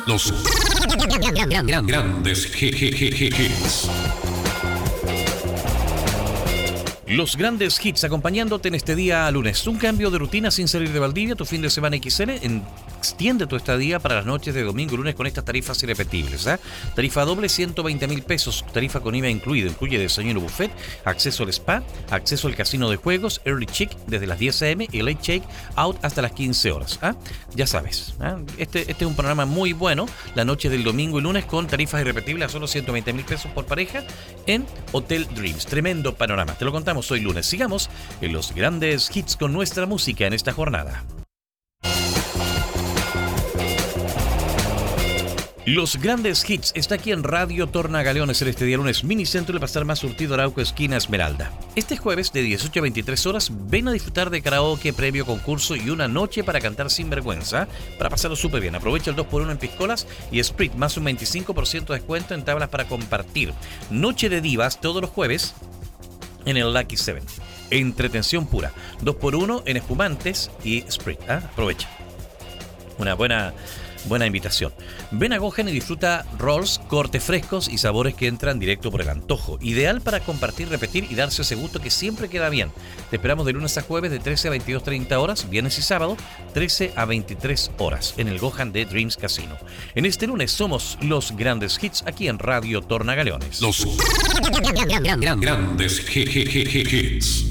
Los grandes hits. Los grandes hits acompañándote en este día lunes. Un cambio de rutina sin salir de Valdivia. Tu fin de semana XL. Extiende tu estadía para las noches de domingo y lunes con estas tarifas irrepetibles. Tarifa doble, 120.000 pesos. Tarifa con IVA incluido. Incluye desayuno buffet, acceso al spa, acceso al casino de juegos, early check desde las 10 a.m. y late check out hasta las 15 horas. Ya sabes. Este es un programa muy bueno. La noche del domingo y lunes con tarifas irrepetibles a solo 120.000 pesos por pareja en Hotel Dreams. Tremendo panorama. Te lo contamos hoy lunes. Sigamos en los grandes hits con nuestra música en esta jornada. Los grandes hits está aquí en Radio Tornagaleones en este día lunes. Minicentro de Pasar Más Surtido, Arauco, esquina Esmeralda. Este jueves de 18 a 23 horas ven a disfrutar de karaoke, previo concurso y una noche para cantar sin vergüenza, para pasarlo súper bien. Aprovecha el 2x1 en piscolas y Sprit, más un 25% de descuento en tablas para compartir. Noche de divas todos los jueves en el Lucky 7. Entretención pura. 2x1 en espumantes y Sprit. Aprovecha. Una buena invitación. Ven a Gohan y disfruta rolls, cortes frescos y sabores que entran directo por el antojo. Ideal para compartir, repetir y darse ese gusto que siempre queda bien. Te esperamos de lunes a jueves de 13 a 22:30 horas, viernes y sábado 13 a 23 horas en el Gohan de Dreams Casino. En este lunes somos los grandes hits aquí en Radio Tornagaleones. Los grandes hits.